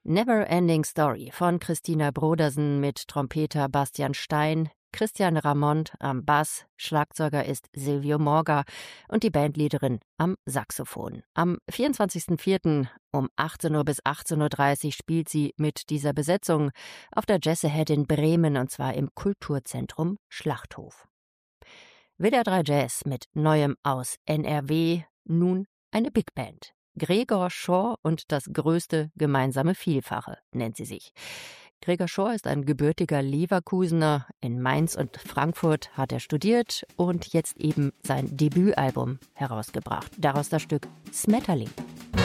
Never Ending Story von Christina Brodersen mit Trompeter Bastian Stein, Christian Ramond am Bass, Schlagzeuger ist Silvio Morga und die Bandleaderin am Saxophon. Am 24.04. um 18 Uhr bis 18.30 Uhr spielt sie mit dieser Besetzung auf der Jazz Ahead in Bremen und zwar im Kulturzentrum Schlachthof. WDR 3 Jazz mit Neuem aus NRW, nun eine Big Band. Gregor Schorr und das größte gemeinsame Vielfache nennt sie sich. Gregor Schorr ist ein gebürtiger Leverkusener. In Mainz und Frankfurt hat er studiert und jetzt eben sein Debütalbum herausgebracht. Daraus das Stück Smetterling.